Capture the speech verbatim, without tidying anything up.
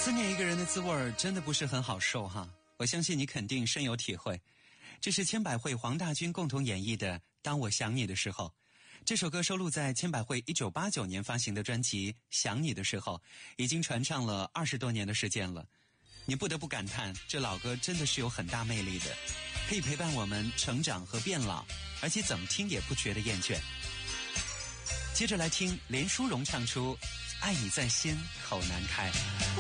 思念一个人的滋味真的不是很好受哈，我相信你肯定深有体会。这是千百惠、黄大军共同演绎的《当我想你的时候》。这首歌收录在千百惠一九八九年发行的专辑《想你的时候》，已经传唱了二十多年的时间了。你不得不感叹，这老歌真的是有很大魅力的，可以陪伴我们成长和变老，而且怎么听也不觉得厌倦。接着来听连淑荣唱出《爱你在先口难开》。